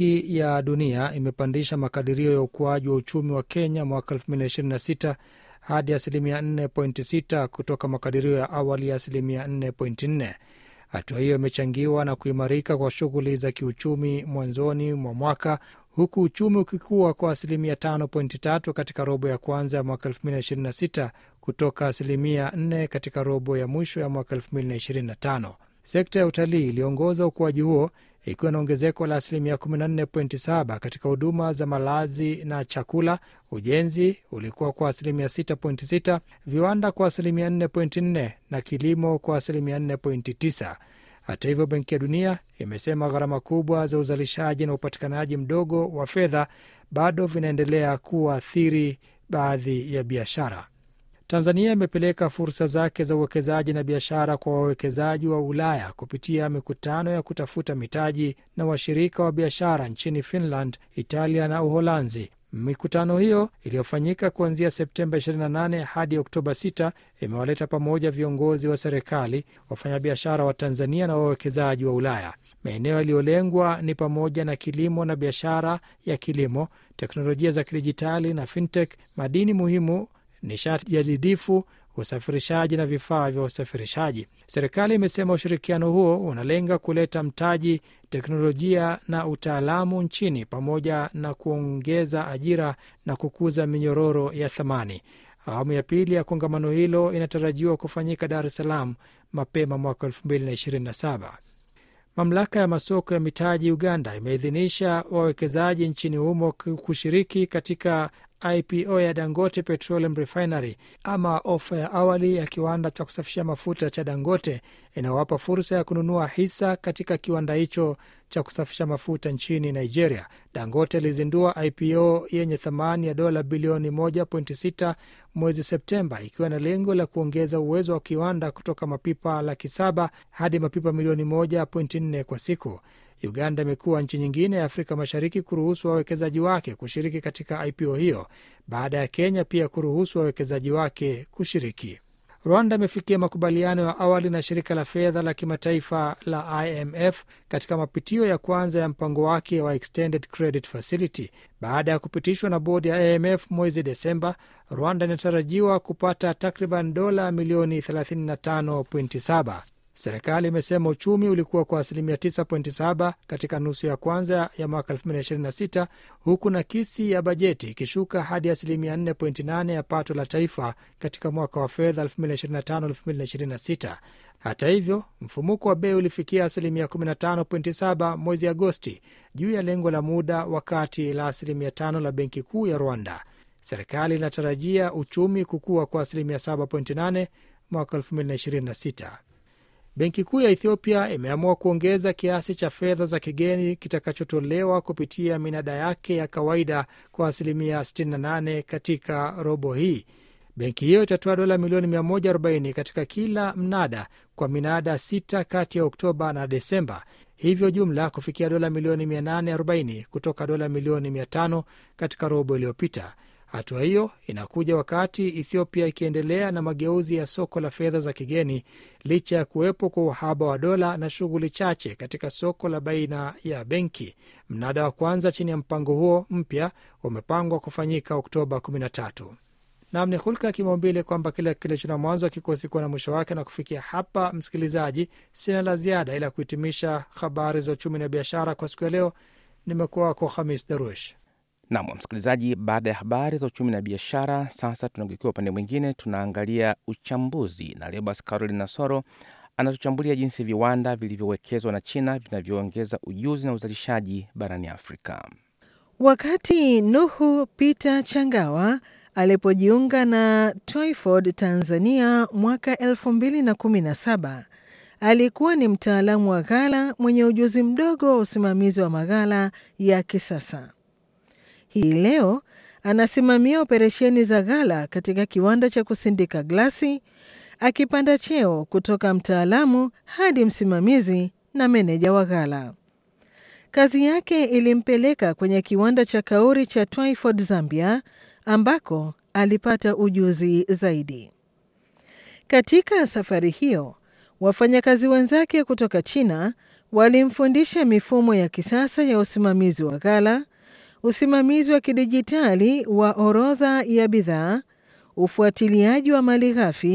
Benki ya Dunia imepandisha makadirio ya ukuaji wa uchumi wa Kenya mwaka 2026 hadi 4.6 kutoka makadirio ya awali ya 4.4. Hatua hiyo imechangiwa na kuimarika kwa shughuli za kiuchumi mwanzoni mwa mwaka, huku uchumi ukikua kwa 5.3 katika robo ya kwanza ya mwaka 2026 kutoka 4% katika robo ya mwisho ya mwaka 2025. Sekta ya utalii iliongoza ukuaji huo ikiwa na ongezeko la 14.7 katika huduma za malazi na chakula. Ujenzi ulikuwa kwa 6.6, viwanda kwa 4.4 na kilimo kwa 4.9. Hata hivyo, Benki ya Dunia imesema gharama kubwa za uzalishaji na upatikanaji mdogo wa fedha bado vinaendelea kuathiri baadhi ya biashara. Tanzania imepeleka fursa zake za uwekezaji na biashara kwa wawekezaji wa Ulaya kupitia mikutano ya kutafuta mitaji na washirika wa biashara nchini Finland, Italia na Uholanzi. Mikutano hiyo iliyofanyika kuanzia Septemba 28 hadi Oktoba 6 imewaleta pamoja viongozi wa serikali, wafanyabiashara wa Tanzania na wawekezaji wa Ulaya. Maeneo yaliyolengwa ni pamoja na kilimo na biashara ya kilimo, teknolojia za kidijitali na fintech, madini muhimu, nishati jadidifu, usafirishaji na vifaa vya usafirishaji. Serikali imesema ushirikiano huo unalenga kuleta mtaji, teknolojia na utaalamu nchini pamoja na kuongeza ajira na kukuza minyororo ya thamani. Awamu ya pili ya kongamano hilo inatarajiwa kufanyika Dar es Salaam mapema mwaka 2027. Mamlaka ya masoko ya mitaji Uganda imeidhinisha wawekezaji nchini humo kushiriki katika IPO ya Dangote Petroleum Refinery, ama ofa ya awali ya kiwanda cha kusafisha mafuta cha Dangote, inawapa fursa ya kununua hisa katika kiwanda hicho cha kusafisha mafuta nchini Nigeria. Dangote ilizindua IPO yenye thamani ya dola bilioni 1.6 mwezi Septemba, ikiwa na lengo la kuongeza uwezo wa kiwanda kutoka mapipa 700,000 hadi mapipa milioni 1.4 kwa siku. Uganda imekuwa nchi nyingine ya Afrika Mashariki kuruhusu wawekezaji wake kushiriki katika IPO hiyo, baada ya Kenya pia kuruhusu wawekezaji wake kushiriki. Rwanda imefikia makubaliano ya awali na shirika la fedha la kimataifa la IMF katika mapitio ya kwanza ya mpango wake wa Extended Credit Facility. Baada ya kupitishwa na bodi ya IMF mwezi Desemba, Rwanda inatarajiwa kupata takriban dola milioni 35.7. Serikali imesema uchumi ulikuwa kwa 9.7 katika nusu ya kwanza ya mwaka 2026, huku nakisi ya bajeti ikishuka hadi 4.8 ya pato la taifa katika mwaka wa fedha 2025-2026. Hata hivyo, mfumuko wa bei ulifikia 15.7 mwezi Agosti, juu ya lengo la muda wa kati la 5% la Benki Kuu ya Rwanda. Serikali inatarajia uchumi kukua kwa 7.8 mwaka 2026. Benki Kuu ya Ethiopia imeamua kuongeza kiasi cha fedha za kigeni kitakachotolewa kupitia minada yake ya kawaida kwa 68% katika robo hii. Benki hiyo itatoa dola milioni 140 katika kila mnada kwa minada 6 kati ya Oktoba na Desemba, hivyo jumla kufikia dola milioni 840 kutoka dola milioni 500 katika robo iliyopita. Hatua hiyo inakuja wakati Ethiopia ikiendelea na mageuzi ya soko la fedha za kigeni, licha ya kuwepo kwa uhaba wa dola na shughuli chache katika soko la baina ya benki. Mnada wa kwanza chini ya mpango huo mpya umepangwa kufanyika Oktoba 13. Naam, ni hulka ya kimaumbile kwamba kila kilicho na mwanzo kikosi kuwa na mwisho wake. Na kufikia hapa, msikilizaji, sina la ziada ila kuhitimisha habari za uchumi na biashara kwa siku ya leo. Nimekuwa wako Khamis Darush. Naam msikilizaji, baada ya habari za uchumi na biashara, sasa tunageukia upande mwingine. Tunaangalia uchambuzi na Lebas Caroline Nasoro anatuchambulia jinsi viwanda vilivyowekezwa na China vinavyoongeza ujuzi na uzalishaji barani Afrika. Wakati Nuhu Peter Changawa alipojiunga na Twyford Tanzania mwaka 2017, alikuwa ni mtaalamu wa ghala mwenye ujuzi mdogo wa usimamizi wa maghala ya kisasa. Hii leo anasimamia operesheni za ghala katika kiwanda cha kusindika glasi, akipanda cheo kutoka mtaalamu hadi msimamizi na meneja wa ghala. Kazi yake ilimpeleka kwenye kiwanda cha kauri cha Twyford, Zambia, ambako alipata ujuzi zaidi. Katika safari hiyo, wafanyakazi wenzake kutoka China Walimfundisha mifumo ya kisasa ya usimamizi wa ghala, usimamizi wa kidijitali wa orodha ya bidhaa, ufuatiliaji wa malighafi